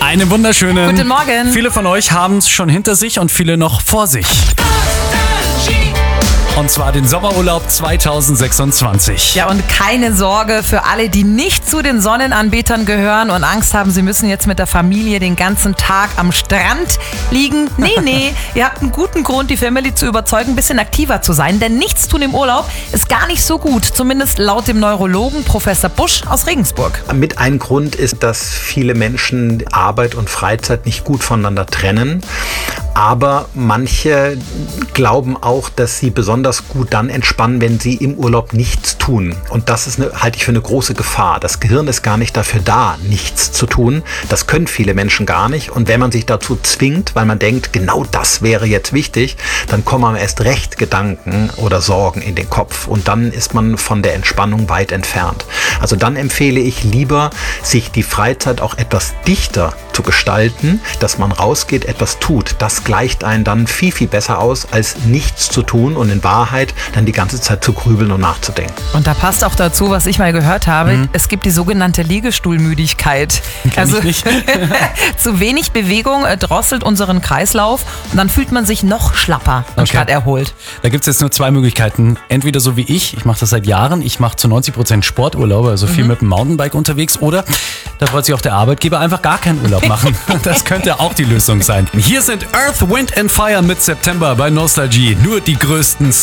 Einen wunderschönen Guten Morgen. Viele von euch haben es schon hinter sich und viele noch vor sich. Und zwar den Sommerurlaub 2026. Ja, und keine Sorge für alle, die nicht zu den Sonnenanbetern gehören und Angst haben, sie müssen jetzt mit der Familie den ganzen Tag am Strand liegen. Nee, ihr habt einen guten Grund, die Family zu überzeugen, ein bisschen aktiver zu sein. Denn nichts tun im Urlaub ist gar nicht so gut. Zumindest laut dem Neurologen Professor Busch aus Regensburg. Mit ein Grund ist, dass viele Menschen Arbeit und Freizeit nicht gut voneinander trennen. Aber manche glauben auch, dass sie besonders gut dann entspannen, wenn sie im Urlaub nichts tun. Und das ist halte ich für eine große Gefahr. Das Gehirn ist gar nicht dafür da, nichts zu tun. Das können viele Menschen gar nicht. Und wenn man sich dazu zwingt, weil man denkt, genau das wäre jetzt wichtig, dann kommen einem erst recht Gedanken oder Sorgen in den Kopf. Und dann ist man von der Entspannung weit entfernt. Also dann empfehle ich lieber, sich die Freizeit auch etwas dichter zu gestalten, dass man rausgeht, etwas tut. Das gleicht einen dann viel, viel besser aus, als nichts zu tun und in Wahrheit dann die ganze Zeit zu grübeln und nachzudenken. Und da passt auch dazu, was ich mal gehört habe, es gibt die sogenannte Liegestuhlmüdigkeit. Kenn ich nicht. Zu wenig Bewegung drosselt unseren Kreislauf und dann fühlt man sich noch schlapper anstatt erholt. Da gibt es jetzt nur zwei Möglichkeiten. Entweder so wie ich mache das seit Jahren, ich mache zu 90% Sporturlaub, also viel mit dem Mountainbike unterwegs, oder da freut sich auch der Arbeitgeber, einfach gar keinen Urlaub machen. Das könnte auch die Lösung sein. Hier sind Earth, Wind and Fire mit September bei Nostalgie. Nur die größten